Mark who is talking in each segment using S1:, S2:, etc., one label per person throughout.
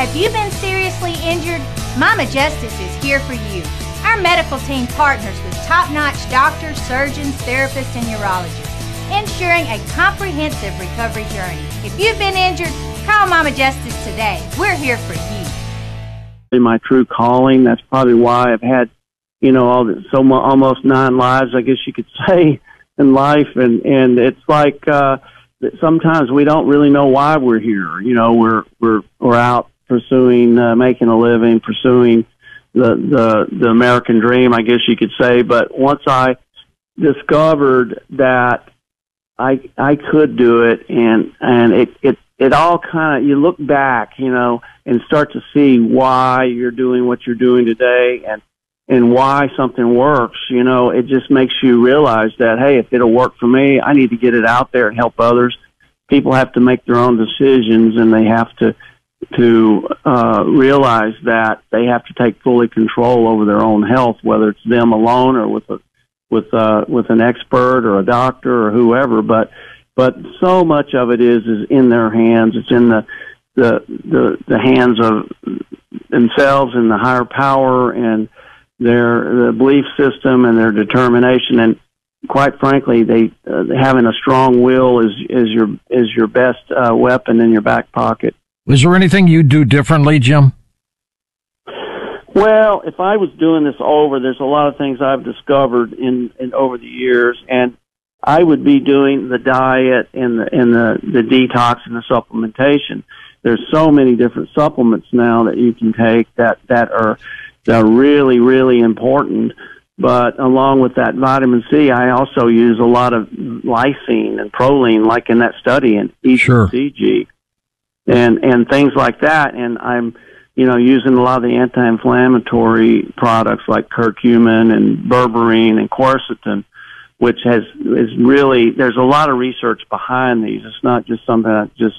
S1: Have you been seriously injured? Mama Justice is here for you. Our medical team partners with top-notch doctors, surgeons, therapists, and urologists, ensuring a comprehensive recovery journey. If you've been injured, call Mama Justice today. We're here for you.
S2: In my true calling, that's probably why I've had, almost 9 lives, I guess you could say, in life, and it's like sometimes we don't really know why we're here. We're out pursuing, making a living, pursuing the American dream, I guess you could say. But once I discovered that I could do it, and it all kind of, you look back, and start to see why you're doing what you're doing today, and why something works. It just makes you realize that, hey, if it'll work for me, I need to get it out there and help others. People have to make their own decisions, and they have to realize that they have to take fully control over their own health, whether it's them alone or with an expert or a doctor or whoever. But so much of it is in their hands. It's in the hands of themselves and the higher power and their belief system and their determination. And quite frankly, having a strong will is your best weapon in your back pocket.
S3: Is there anything you do differently, Jim?
S2: Well, if I was doing this over, there's a lot of things I've discovered in over the years, and I would be doing the diet and the detox and the supplementation. There's so many different supplements now that you can take that are really, really important. But along with that vitamin C, I also use a lot of lysine and proline, like in that study, and ECG, and things like that. And I'm, using a lot of the anti-inflammatory products like curcumin and berberine and quercetin, which is really, there's a lot of research behind these. It's not just something that's just,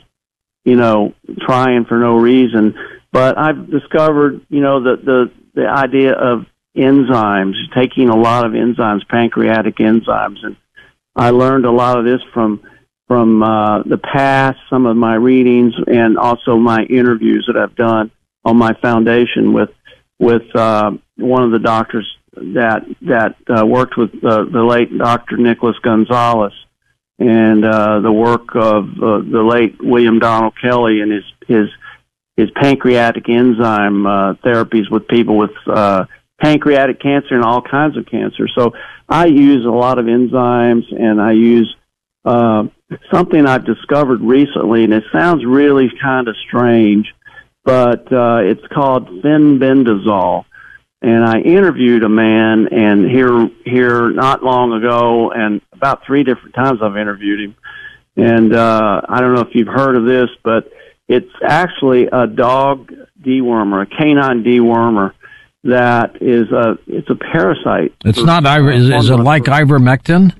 S2: trying for no reason. But I've discovered, the idea of enzymes, taking a lot of enzymes, pancreatic enzymes. And I learned a lot of this from the past, some of my readings, and also my interviews that I've done on my foundation with one of the doctors that worked with the late Dr. Nicholas Gonzalez, and the work of the late William Donald Kelly and his pancreatic enzyme therapies with people with pancreatic cancer and all kinds of cancer. So I use a lot of enzymes, and I use something I've discovered recently, and it sounds really kind of strange, but it's called fenbendazole. And I interviewed a man, and here not long ago, and about 3 different times I've interviewed him. And I don't know if you've heard of this, but it's actually a dog dewormer, a canine dewormer that it's a parasite.
S3: It's not is it like ivermectin?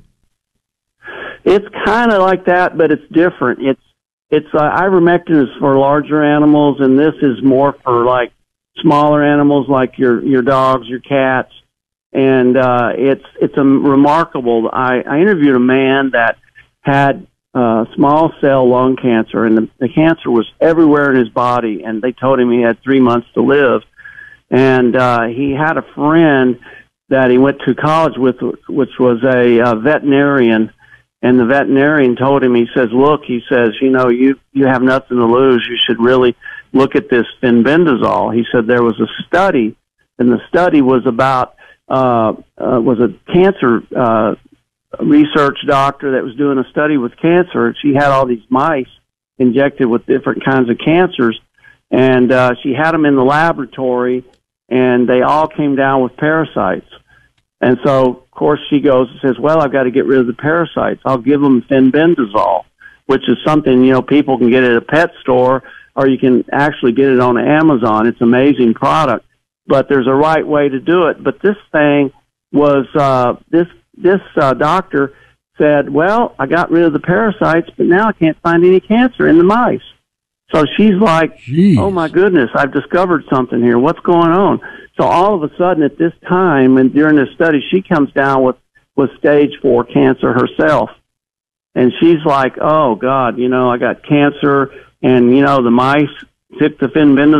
S2: It's kind of like that, but it's different. It's ivermectin is for larger animals, and this is more for like smaller animals like your dogs, your cats. And it's a remarkable. I interviewed a man that had small cell lung cancer, and the cancer was everywhere in his body, and they told him he had 3 months to live. And he had a friend that he went to college with, which was a veterinarian. And the veterinarian told him, he says, you have nothing to lose. You should really look at this fenbendazole. He said there was a study, and the study was about, was a cancer research doctor that was doing a study with cancer. She had all these mice injected with different kinds of cancers, and she had them in the laboratory, and they all came down with parasites. And so, of course, she goes and says, well, I've got to get rid of the parasites. I'll give them fenbendazole, which is something, people can get at a pet store, or you can actually get it on Amazon. It's an amazing product, but there's a right way to do it. But this thing was, this doctor said, well, I got rid of the parasites, but now I can't find any cancer in the mice. So she's like,
S3: Jeez.
S2: Oh, my goodness, I've discovered something here. What's going on? So all of a sudden at this time, and during this study, she comes down with stage 4 cancer herself. And she's like, oh, God, I got cancer, and, the mice took the fenbendazole